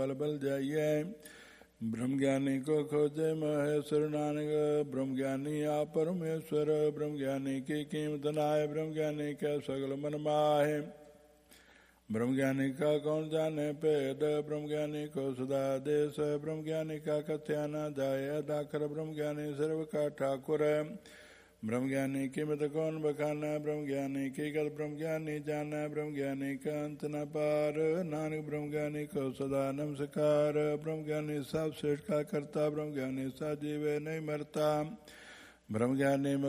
बल बल जाइए। ब्रह्म ज्ञानी को खोजे महेश्वर नानक, ब्रह्म ज्ञानी आप परमेश्वर। ब्रह्म ज्ञानी की कीमत नाय, ब्रह्म ज्ञानी का सगल मन माहे। ब्रह्म ज्ञानी का कौन जाने भेद, ब्रह्म ज्ञानी को सदा देश। ब्रह्म ज्ञानी का कथ्या न जाय दाखर, ब्रह्म ज्ञानी सर्व का ठाकुर। ब्रह्म ज्ञानी की मत कौन बखाना, ब्रह्म ज्ञानी की गत ब्रह्म ज्ञानी जाना। ब्रह्म ज्ञानी का अंत न पार, नानक ब्रह्म ज्ञानी को सदा नमस्कार। ब्रह्म ज्ञानी सब श्रेष्ठ का करता, ब्रह्म ज्ञानी सा जीवे नहीं मरता। ब्रह्म ज्ञानी